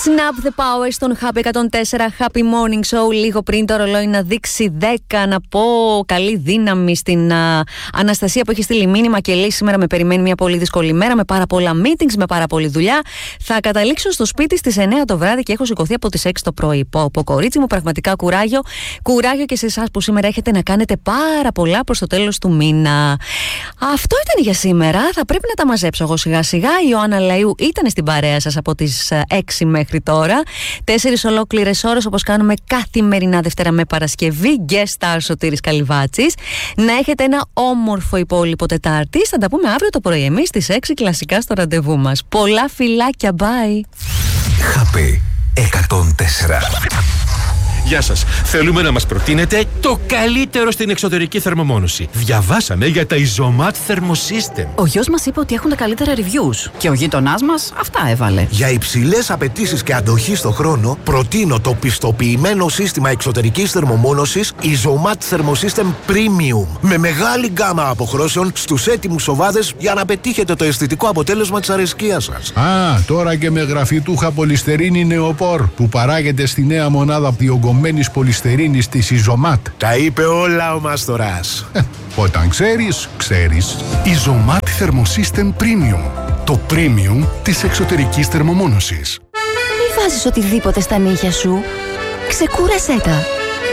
Snap the Power στον Happy 104 Happy Morning Show. Λίγο πριν το ρολόι να δείξει 10, να πω καλή δύναμη στην Αναστασία που έχει στείλει μήνυμα και λέει: σήμερα με περιμένει μια πολύ δύσκολη μέρα, με πάρα πολλά meetings, με πάρα πολλή δουλειά. Θα καταλήξω στο σπίτι στις 9 το βράδυ και έχω σηκωθεί από τις 6 το πρωί. Πω, κορίτσι μου, πραγματικά κουράγιο. Κουράγιο και σε εσάς που σήμερα έχετε να κάνετε πάρα πολλά προς το τέλος του μήνα. Αυτό ήταν για σήμερα. Θα πρέπει να τα μαζέψω εγώ σιγά σιγά. Η Ιωάννα Λαΐου ήταν στην παρέα σας από τις 6 μέχρι τώρα. 4 ολόκληρες ώρες, όπως κάνουμε καθημερινά Δευτέρα με Παρασκευή. Guest star Σωτήρης Καλυβάτσης. Να έχετε ένα όμορφο υπόλοιπο Τετάρτη. Θα τα πούμε αύριο το πρωί εμείς στις 6 κλασικά στο ραντεβού μας. Πολλά φιλάκια, bye. Happy 104. Γεια σας. Θέλουμε να μας προτείνετε το καλύτερο στην εξωτερική θερμομόνωση. Διαβάσαμε για τα Isomat Thermosystem. Ο γιος μας είπε ότι έχουν τα καλύτερα reviews και ο γείτονάς μας αυτά έβαλε. Για υψηλές απαιτήσεις και αντοχή στο χρόνο, προτείνω το πιστοποιημένο σύστημα εξωτερικής θερμομόνωσης Isomat Thermosystem Premium. Με μεγάλη γκάμα αποχρώσεων στους έτοιμους σοβάδες για να πετύχετε το αισθητικό αποτέλεσμα της αρεσκίας σας. Α, τώρα και με γραφιτούχα πολυστερίνη νεοπόρ που παράγεται στη νέα μονάδα διογκωμένης πολυστερίνης της Isomat. Τα είπε όλα ο Μάστορας. Όταν ξέρεις, ξέρεις. Isomat Thermosystem Premium. Το premium της εξωτερικής θερμομόνωσης. Μη βάζεις οτιδήποτε στα νύχια σου. Ξεκούρασέ τα.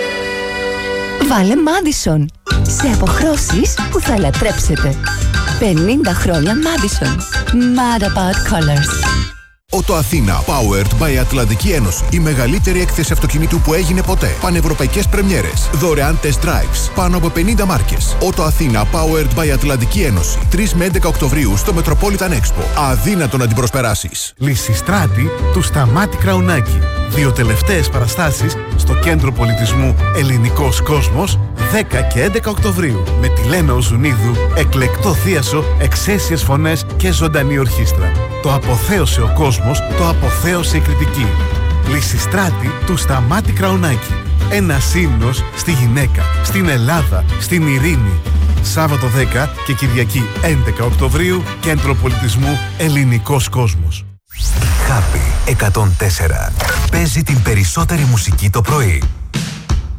Βάλε Madison. Σε αποχρώσεις που θα λατρέψετε. 50 χρόνια Madison. Mad about colors. Ότο Αθήνα, powered by Ατλαντική Ένωση. Η μεγαλύτερη έκθεση αυτοκινήτου που έγινε ποτέ. Πανευρωπαϊκές πρεμιέρες. Δωρεάν test drives. Πάνω από 50 μάρκες. Ότο Αθήνα, powered by Ατλαντική Ένωση. 3 με 11 Οκτωβρίου στο Metropolitan Expo. Αδύνατο να την προσπεράσεις. Λυσιστράτη του Σταμάτη Κραουνάκη. 2 τελευταίες παραστάσεις στο Κέντρο Πολιτισμού Ελληνικός Κόσμος 10 και 11 Οκτωβρίου. Με τη Λένα Οζουνίδου, εκλεκτό θίασο, εξαίσιες φωνές και ζωντανή ορχήστρα. Το αποθέωσε ο κόσμος, το αποθέωσε η κριτική. Λυσιστράτη του Σταμάτη Κραουνάκη. Ένας ύμνος στη γυναίκα, στην Ελλάδα, στην ειρήνη. Σάββατο 10 και Κυριακή 11 Οκτωβρίου, Κέντρο Πολιτισμού Ελληνικός Κόσμος. Happy 104. Παίζει την περισσότερη μουσική το πρωί.